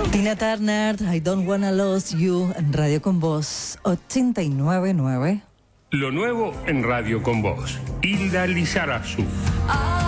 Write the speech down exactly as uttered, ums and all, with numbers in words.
Tina Turner, I Don't Wanna Lose You, en Radio Con Voz ochenta y nueve punto nueve. Lo nuevo en Radio Con Voz. Hilda Lizarazu.